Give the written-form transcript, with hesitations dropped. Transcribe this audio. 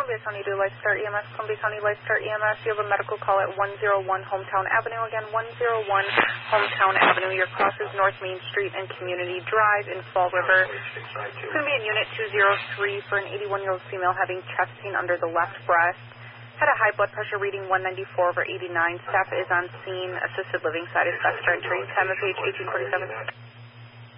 Columbia County to Lifestar EMS. Columbia County Lifestar EMS. You have a medical call at 101 Hometown Avenue. Again, 101 Hometown Avenue. Your cross is North Main Street and Community Drive in Fall River. It's going to be in Unit 203 for an 81-year-old female having chest pain under the left breast. Had a high blood pressure reading 194/89. Staff is on scene. Assisted living side is best entry. Time of page 1847.